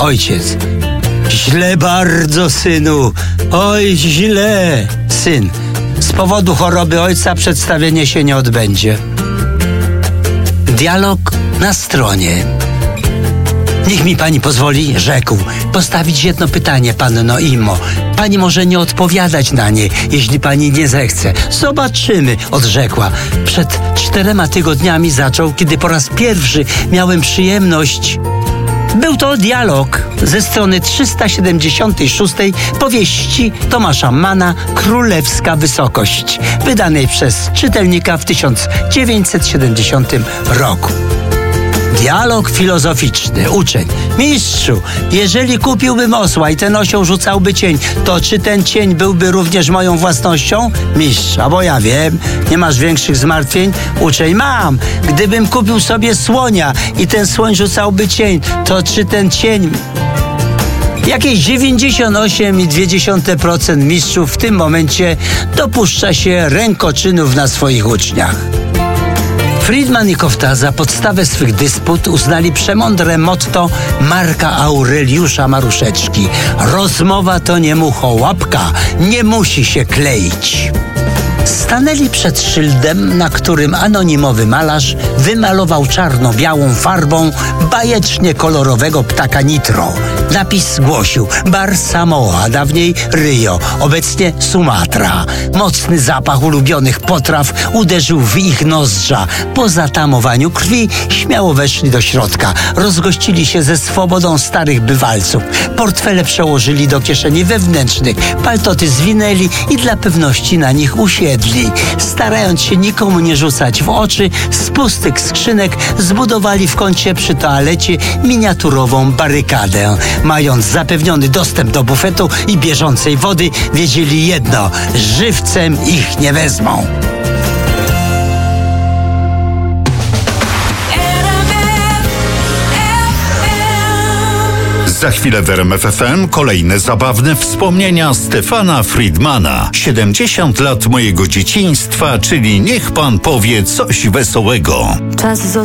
Ojciec: źle bardzo, synu. Oj, źle. Syn: z powodu choroby ojca przedstawienie się nie odbędzie. Dialog na stronie. Niech mi pani pozwoli, rzekł, postawić jedno pytanie, panno Imo. Pani może nie odpowiadać na nie, jeśli pani nie zechce. Zobaczymy, odrzekła. Przed 4 tygodniami zaczął, kiedy po raz pierwszy miałem przyjemność... Był to dialog ze strony 376 powieści Tomasza Manna Królewska Wysokość, wydanej przez czytelnika w 1970 roku. Dialog filozoficzny. Uczeń: mistrzu, jeżeli kupiłbym osła i ten osioł rzucałby cień, to czy ten cień byłby również moją własnością? Mistrz: a bo ja wiem, nie masz większych zmartwień. Uczeń: mam. Gdybym kupił sobie słonia i ten słoń rzucałby cień, to czy ten cień... Jakieś 98,2% mistrzów w tym momencie dopuszcza się rękoczynów na swoich uczniach. Friedman i Kofta za podstawę swych dysput uznali przemądre motto Marka Aureliusza Maruszeczki: rozmowa to nie muchołapka, nie musi się kleić. Stanęli przed szyldem, na którym anonimowy malarz wymalował czarno-białą farbą bajecznie kolorowego ptaka Nitro. Napis głosił: Bar Samoa, dawniej Rio, obecnie Sumatra. Mocny zapach ulubionych potraw uderzył w ich nozdrza. Po zatamowaniu krwi śmiało weszli do środka. Rozgościli się ze swobodą starych bywalców. Portfele przełożyli do kieszeni wewnętrznych, paltoty zwinęli i dla pewności na nich usiedli. Starając się nikomu nie rzucać w oczy, z pustych skrzynek zbudowali w kącie przy toalecie miniaturową barykadę. Mając zapewniony dostęp do bufetu i bieżącej wody, wiedzieli jedno: żywcem ich nie wezmą. Za chwilę w RMF FM kolejne zabawne wspomnienia Stefana Friedmana. 70 lat mojego dzieciństwa, czyli niech pan powie coś wesołego. Czas